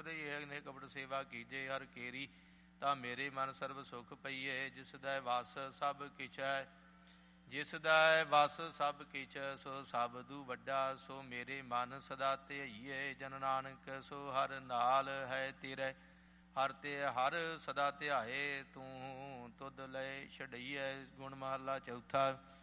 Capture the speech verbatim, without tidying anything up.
ਰਹੀ ਅਨੇਕ ਕਪਟ ਸੇਵਾ ਕੀਜੇ ਹਰ ਕੇਰੀ ਤਾਂ ਮੇਰੇ ਮਨ ਸਰਬ ਸੁਖ ਪਈਏ। ਜਿਸ ਦਾ ਵਸ ਸਭ ਕਿਛ ਹੈ ਜਿਸ ਦਾ ਵਸ ਸਭ ਕਿਛ ਸੋ ਸਬਦੂ ਵੱਡਾ ਸੋ ਮੇਰੇ ਮਨ ਸਦਾ ਧਿਆਈਏ। ਜਨ ਨਾਨਕ ਸੋ ਹਰ ਨਾਲ ਹੈ ਤੇਰੇ ਹਰ ਤੇ ਹਰ ਸਦਾ ਧਿਆਏ ਤੂੰ ਤੁਧ ਲੈ ਛਡਈਐ। ਗੁਣ ਮਹਲਾ ਚੌਥਾ।